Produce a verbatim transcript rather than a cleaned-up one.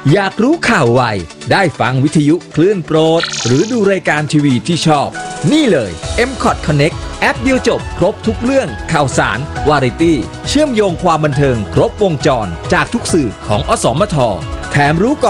อยากรู้ข่าวไวได้ฟังวิทยุคลื่นโปรดหรือดูรายการทีวีที่ชอบ นี่เลย เอ็ม คอท Connect แอปเดียวจบครบทุกเรื่องข่าวสาร วาไรตี้ เชื่อมโยงความบันเทิงครบวงจรจากทุกสื่อของอสมท แถมรู้ก่อน